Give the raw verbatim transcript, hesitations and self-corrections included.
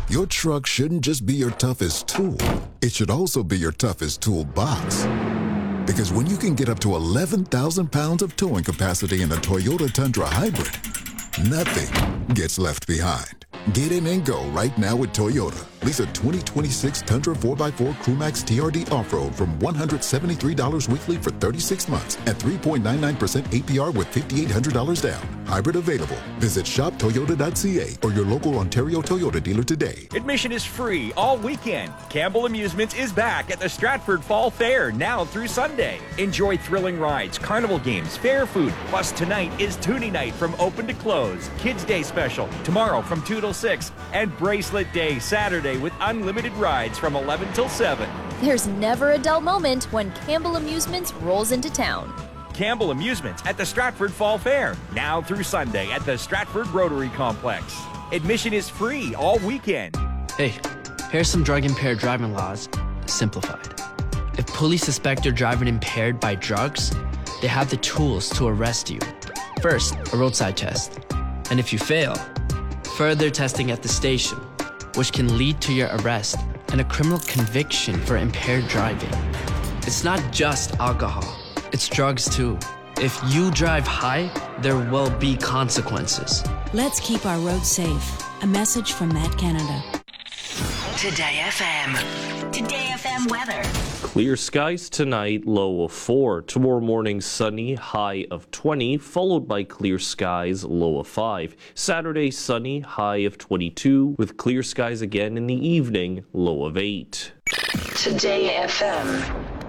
Your truck shouldn't just be your toughest tool. It should also be your toughest toolbox. Because when you can get up to eleven thousand pounds of towing capacity in a Toyota Tundra Hybrid, nothing gets left behind. Get in and go right now with Toyota. Lease a twenty twenty-six Tundra four by four Crewmax T R D Off-Road from one hundred seventy-three dollars weekly for thirty-six months at three point nine nine percent A P R with five thousand eight hundred dollars down. Hybrid available. Visit shop toyota dot c a or your local Ontario Toyota dealer today. Admission is free all weekend. Campbell Amusements is back at the Stratford Fall Fair now through Sunday. Enjoy thrilling rides, carnival games, fair food. Plus tonight is Toonie Night from open to close. Kids Day special tomorrow from two till six. And Bracelet Day Saturday with unlimited rides from eleven till seven. There's never a dull moment when Campbell Amusements rolls into town. Campbell Amusements at the Stratford Fall Fair, now through Sunday at the Stratford Rotary Complex. Admission is free all weekend. Hey, here's some drug-impaired driving laws, simplified. If police suspect you're driving impaired by drugs, they have the tools to arrest you. First, a roadside test. And if you fail, further testing at the station, which can lead to your arrest and a criminal conviction for impaired driving. It's not just alcohol. It's drugs too. If you drive high, there will be consequences. Let's keep our roads safe. A message from Matt Canada. Today F M. Today F M weather. Clear skies tonight, low of four. Tomorrow morning, sunny, high of twenty, followed by clear skies, low of five. Saturday, sunny, high of twenty-two, with clear skies again in the evening, low of eight. Today F M.